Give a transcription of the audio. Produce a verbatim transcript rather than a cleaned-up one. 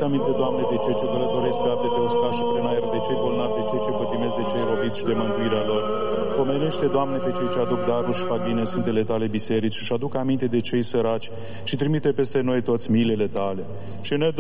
Ți-aduți aminte, Doamne, de cei ce călătoresc pe ape, pe uscat și prin aer, de cei bolnavi, de cei ce pătimesc, de cei robiți și de mântuirea lor. Pomenește, Doamne, pe cei ce aduc daruri și fac bine Sfintele Tale biserici și aduc aminte de cei săraci și trimite peste noi toți milele Tale. Și ne dă